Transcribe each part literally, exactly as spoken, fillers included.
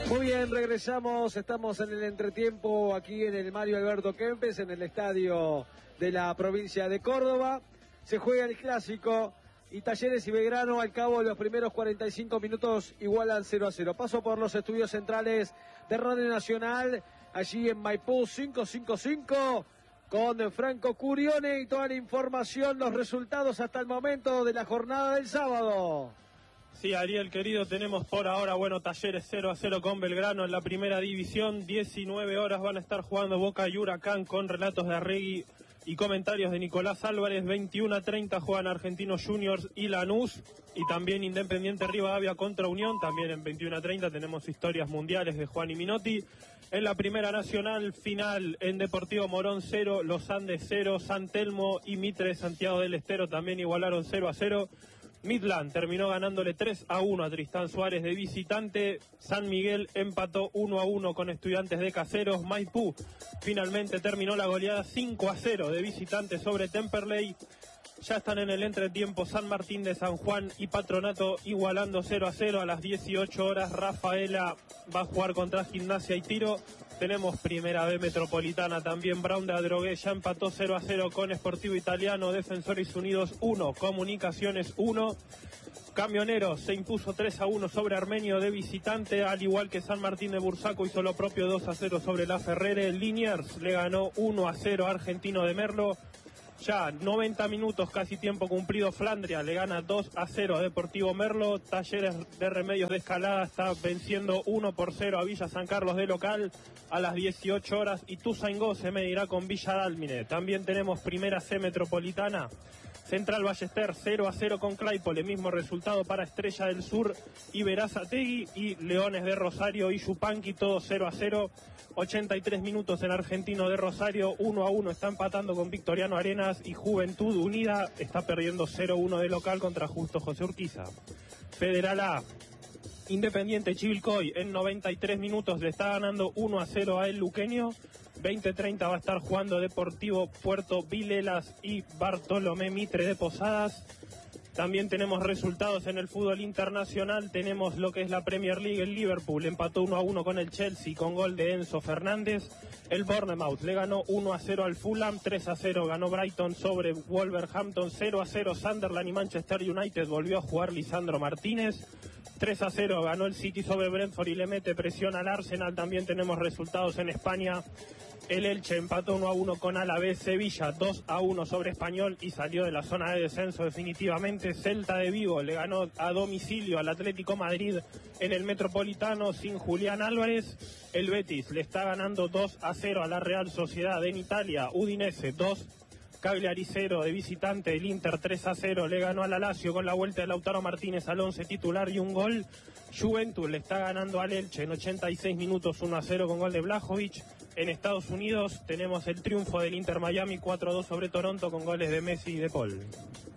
Muy bien, regresamos, estamos en el entretiempo aquí en el Mario Alberto Kempes, en el estadio de la provincia de Córdoba. Se juega el clásico y Talleres y Belgrano al cabo de los primeros cuarenta y cinco minutos igualan cero a cero. Paso por los estudios centrales de Radio Nacional, allí en Maipú cinco cinco cinco, con Franco Curione y toda la información, los resultados hasta el momento de la jornada del sábado. Sí, Ariel, querido, tenemos por ahora, bueno, Talleres cero a cero con Belgrano en la primera división. diecinueve horas van a estar jugando Boca y Huracán con relatos de Arregui y comentarios de Nicolás Álvarez. veintiuno a treinta juegan Argentinos Juniors y Lanús, y también Independiente Rivadavia contra Unión. También en veintiuno a treinta tenemos historias mundiales de Juan y Minotti. En la primera nacional, final en Deportivo Morón cero, Los Andes cero, San Telmo y Mitre Santiago del Estero también igualaron cero a cero. Midland terminó ganándole tres a uno a Tristán Suárez de visitante. San Miguel empató uno a uno con Estudiantes de Caseros. Maipú finalmente terminó la goleada cinco a cero de visitante sobre Temperley. Ya están en el entretiempo San Martín de San Juan y Patronato igualando cero a cero. A las dieciocho horas Rafaela va a jugar contra Gimnasia y Tiro. Tenemos Primera B Metropolitana también. Brown de Adrogué ya empató cero a cero con Sportivo Italiano. Defensores Unidos uno, Comunicaciones uno. Camioneros se impuso tres a uno sobre Armenio de visitante, al igual que San Martín de Bursaco hizo lo propio dos a cero sobre La Ferrere. Liniers le ganó uno a cero a Argentino de Merlo. Ya noventa minutos, casi tiempo cumplido, Flandria le gana dos a cero a Deportivo Merlo. Talleres de Remedios de Escalada está venciendo uno por cero a Villa San Carlos de local. A las dieciocho horas Ituzaingó se medirá con Villa Dálmine. También tenemos Primera C Metropolitana. Central Ballester cero a cero con Claypole, mismo resultado para Estrella del Sur y Verazategui. Y Leones de Rosario y Yupanqui, todo cero a cero. ochenta y tres minutos en Argentino de Rosario, uno a uno está empatando con Victoriano Arenas, y Juventud Unida está perdiendo cero a uno de local contra Justo José Urquiza. Federal A, Independiente Chivilcoy en noventa y tres minutos le está ganando uno a cero a El Luqueño. veinte treinta va a estar jugando Deportivo Puerto Vilelas y Bartolomé Mitre de Posadas. También tenemos resultados en el fútbol internacional. Tenemos lo que es la Premier League. El Liverpool empató uno a uno con el Chelsea con gol de Enzo Fernández. El Bournemouth le ganó uno a cero al Fulham. tres a cero ganó Brighton sobre Wolverhampton. cero a cero Sunderland y Manchester United volvió a jugar Lisandro Martínez. tres a cero ganó el City sobre Brentford y le mete presión al Arsenal. También tenemos resultados en España. El Elche empató uno a uno con Alavés. Sevilla dos a uno sobre Español y salió de la zona de descenso definitivamente. Celta de Vigo le ganó a domicilio al Atlético Madrid en el Metropolitano sin Julián Álvarez. El Betis le está ganando dos a cero a la Real Sociedad en Italia. Udinese dos, Cagliari cero de visitante. El Inter tres a cero le ganó al Lazio con la vuelta de Lautaro Martínez al once titular y un gol. Juventus le está ganando al Elche en ochenta y seis minutos uno a cero con gol de Blajovic. En Estados Unidos tenemos el triunfo del Inter Miami cuatro a dos sobre Toronto con goles de Messi y de Paul.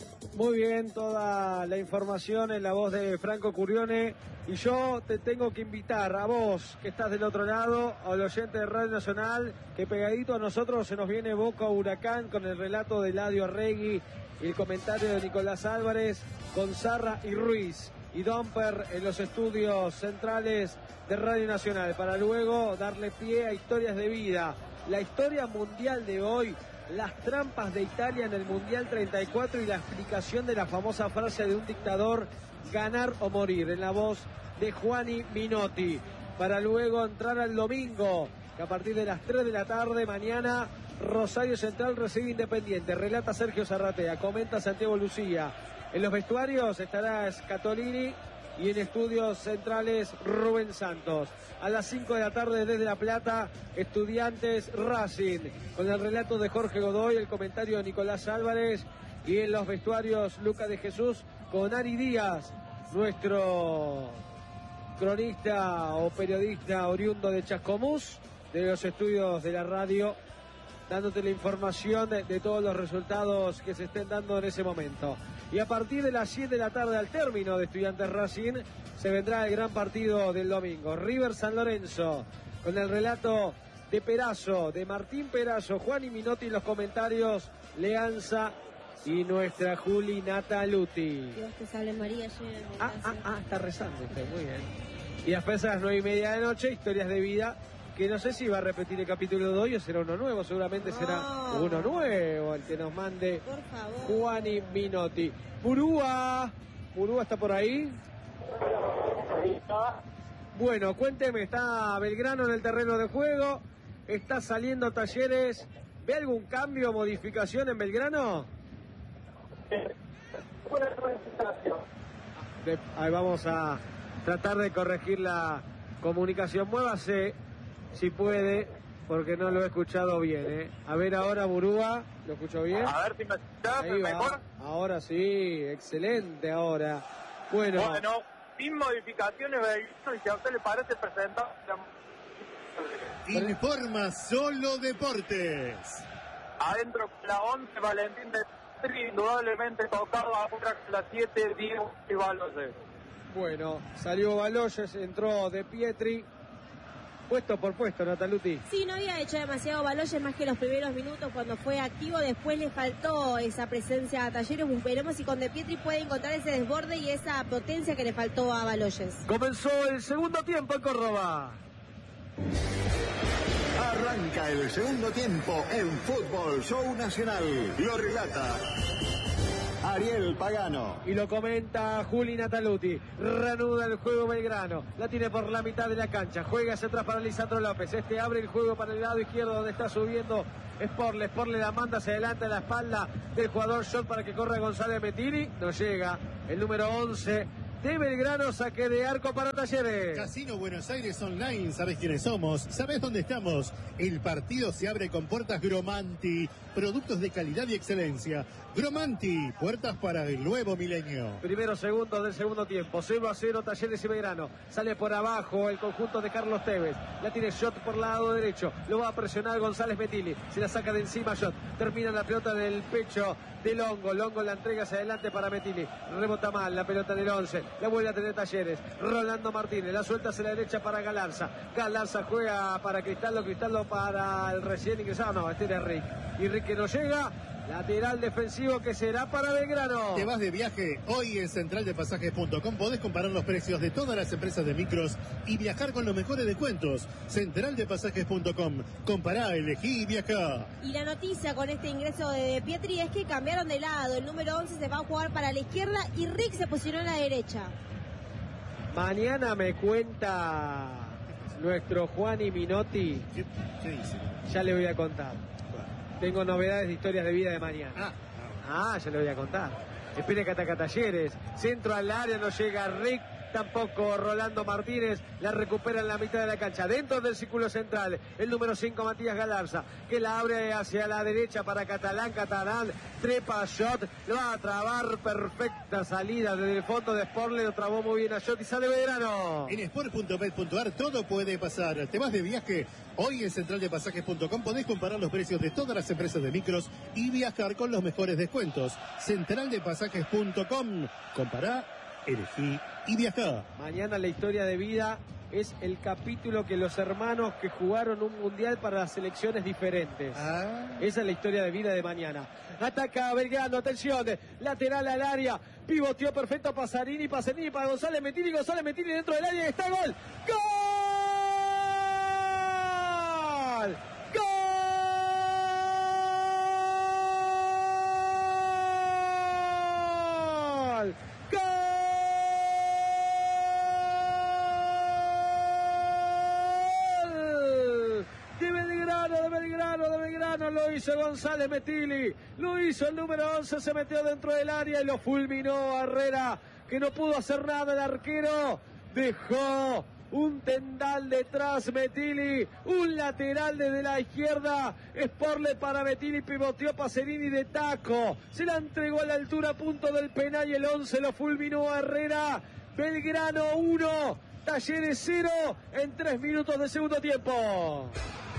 Muy bien, toda la información en la voz de Franco Curione. Y yo te tengo que invitar a vos, que estás del otro lado, al oyente de Radio Nacional, que pegadito a nosotros se nos viene Boca Huracán con el relato de Eladio Arregui y el comentario de Nicolás Álvarez, con Zarra y Ruiz y Domper en los estudios centrales de Radio Nacional, para luego darle pie a historias de vida. La historia mundial de hoy, las trampas de Italia en el Mundial treinta y cuatro y la explicación de la famosa frase de un dictador: ganar o morir, en la voz de Juani Minotti, para luego entrar al domingo, que a partir de las tres de la tarde mañana Rosario Central recibe Independiente. Relata Sergio Zarratea, comenta Santiago Lucía. En los vestuarios estará Scatolini y en estudios centrales Rubén Santos. A las cinco de la tarde desde La Plata, Estudiantes Racing, con el relato de Jorge Godoy, el comentario de Nicolás Álvarez, y en los vestuarios Lucas de Jesús con Ari Díaz, nuestro cronista o periodista oriundo de Chascomús, de los estudios de la radio, dándote la información de, de todos los resultados que se estén dando en ese momento. Y a partir de las siete de la tarde, al término de Estudiantes Racing, se vendrá el gran partido del domingo. River San Lorenzo, con el relato de Perazo, de Martín Perazo, Juan y Minotti en los comentarios, Leanza y nuestra Juli Nataluti. Dios te salve María, llena de Ah, gracia. ah, ah, está rezando usted, muy bien. Y después a las nueve y media de la noche, Historias de Vida, que no sé si va a repetir el capítulo de hoy o será uno nuevo, seguramente no. será uno nuevo el que nos mande Juani Minotti. Purúa, Purúa está por ahí. Bueno, cuénteme, está Belgrano en el terreno de juego, está saliendo Talleres, ¿ve algún cambio o modificación en Belgrano? De, ahí vamos a tratar de corregir la comunicación. Muévase, si puede, porque no lo he escuchado bien, ¿eh? A ver ahora, Burúa, ¿lo escucho bien? A ver si me escuchás, mejor. Ahora sí, excelente ahora. Bueno, bueno sin modificaciones, y si a usted le parece presentar... Informa Solo Deportes. Adentro la once, Valentín de Pietri, indudablemente tocado afuera la siete, Diego y Baloyes. Bueno, salió Baloyes, entró de Pietri. Puesto por puesto, Nataluti. Sí, no había hecho demasiado Baloyes más que los primeros minutos cuando fue activo. Después le faltó esa presencia a Talleres. Veremos si con De Pietri puede encontrar ese desborde y esa potencia que le faltó a Baloyes. Comenzó el segundo tiempo en Córdoba. Arranca el segundo tiempo en Fútbol Show Nacional. Lo relata Ariel Pagano. Y lo comenta Juli Nataluti. Reanuda el juego Belgrano. La tiene por la mitad de la cancha. Juega hacia atrás para Lisandro López. Este abre el juego para el lado izquierdo donde está subiendo Sporle. Sporle la manda hacia adelante a la espalda del jugador Shot para que corra González Mettini. No llega. El número once de Belgrano, saque de arco para Talleres. Casino Buenos Aires Online, ¿sabes quiénes somos? ¿Sabes dónde estamos? El partido se abre con puertas Gromanti, productos de calidad y excelencia. Gromanti, puertas para el nuevo milenio. Primeros segundos del segundo tiempo, cero a cero Talleres y Belgrano. Sale por abajo el conjunto de Carlos Tevez. La tiene Shot por el lado derecho. Lo va a presionar González Mettini. Se la saca de encima Shot. Termina la pelota del pecho de Longo. Longo la entrega hacia adelante para Mettini. Rebota mal la pelota del once. La vuelve a tener Talleres. Rolando Martínez. La suelta hacia la derecha para Galarza. Galarza juega para Cristaldo. Cristaldo para el recién ingresado. No, este era Rick. Y Rick que no llega. Lateral defensivo que será para Belgrano. Te vas de viaje. Hoy en central de pasajes punto com podés comparar los precios de todas las empresas de micros y viajar con los mejores descuentos. central de pasajes punto com. Compará, elegí y viajá. Y la noticia con este ingreso de Pietri es que cambiaron de lado. El número once se va a jugar para la izquierda y Rick se posicionó en la derecha. Mañana me cuenta nuestro Juani Minotti. ¿Qué, qué dice? Ya le voy a contar. Tengo novedades de Historias de Vida de mañana. Ah, ah ya le voy a contar. Espere que ataca Talleres. Centro al área, no llega Rick. Tampoco Rolando Martínez. La recupera en la mitad de la cancha. Dentro del círculo central. El número cinco, Matías Galarza. Que la abre hacia la derecha para Catalán. Catalán trepa a Shot. Lo va a trabar. Perfecta salida desde el fondo de Sporle. Lo trabó muy bien a Shot y sale Belgrano. En sport punto bet punto ar todo puede pasar. ¿Te vas de viaje? Hoy en central de pasajes punto com podés comparar los precios de todas las empresas de micros y viajar con los mejores descuentos. central de pasajes punto com. Compará, elegí y viajá. Mañana la Historia de Vida es el capítulo que los hermanos que jugaron un mundial para las selecciones diferentes. Ah. Esa es la Historia de Vida de mañana. Ataca Belgrano, atención, lateral al área, pivoteó perfecto Pasarini, Pasarini para González Mettini, González Mettini dentro del área y está gol. ¡Gol! ¡Gol! ¡Gol! De Belgrano, de Belgrano, de Belgrano, lo hizo González Mettini, lo hizo el número once, se metió dentro del área y lo fulminó Herrera, que no pudo hacer nada el arquero, dejó un tendal detrás Mettini, un lateral desde la izquierda, Sporle para Mettini, pivoteó Paserini de taco, se la entregó a la altura a punto del penal y el once lo fulminó a Herrera. Belgrano uno, Talleres cero en tres minutos de segundo tiempo.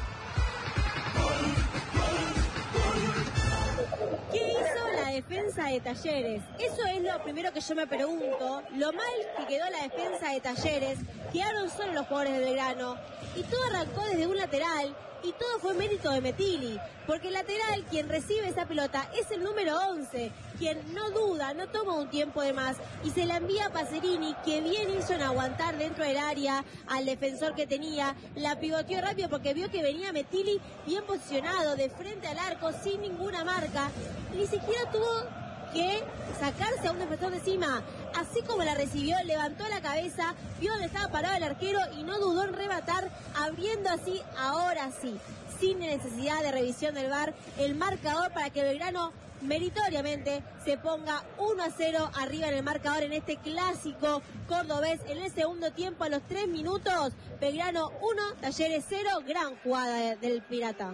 ¿Qué hizo la defensa de Talleres? Eso es lo primero que yo me pregunto. Lo mal que quedó la defensa de Talleres, quedaron solos los jugadores de Belgrano y todo arrancó desde un lateral y todo fue mérito de Metilli, porque el lateral, quien recibe esa pelota, es el número once, quien no duda, no toma un tiempo de más, y se la envía a Pacerini, que bien hizo en aguantar dentro del área al defensor que tenía, la pivoteó rápido porque vio que venía Metilli bien posicionado, de frente al arco, sin ninguna marca, ni siquiera tuvo que sacarse a un defensor de encima. Así como la recibió, levantó la cabeza, vio dónde estaba parado el arquero y no dudó en rematar, abriendo así, ahora sí, sin necesidad de revisión del V A R, el marcador para que Belgrano meritoriamente se ponga uno a cero arriba en el marcador en este clásico cordobés. En el segundo tiempo, a los tres minutos, Belgrano uno, Talleres cero, gran jugada del Pirata.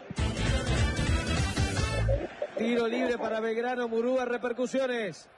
Tiro libre para Belgrano, Murúa, repercusiones.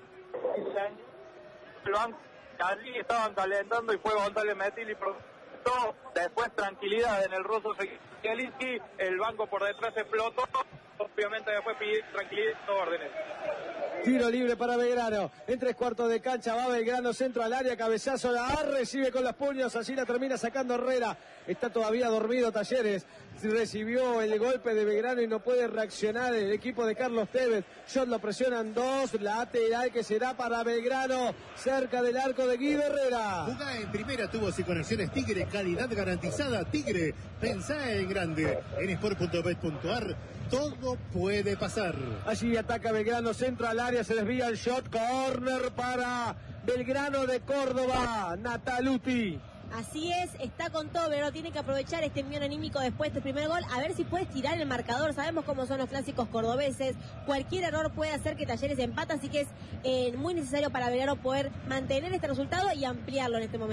Allí estaban calentando y fue González Metilli. Después tranquilidad en el Rosso Zielinski, el banco por detrás explotó. Obviamente después pidió tranquilidad y órdenes. Tiro libre para Belgrano, en tres cuartos de cancha va Belgrano, centro al área, cabezazo, la recibe con los puños, allí la termina sacando Herrera, está todavía dormido Talleres, recibió el golpe de Belgrano y no puede reaccionar el equipo de Carlos Tevez, Shot lo presionan dos, lateral que será para Belgrano, cerca del arco de Guido Herrera. Jugá en primera, tuvo y conexiones Tigre, calidad garantizada, Tigre, pensá en grande, en sport punto bet punto ar. Todo puede pasar. Allí ataca Belgrano, centro al área, se desvía el shot, corner para Belgrano de Córdoba, Nataluti. Así es, está con todo, pero tiene que aprovechar este envío anímico después de este primer gol, a ver si puede estirar el marcador. Sabemos cómo son los clásicos cordobeses, cualquier error puede hacer que Talleres empate, así que es eh, muy necesario para Belgrano poder mantener este resultado y ampliarlo en este momento.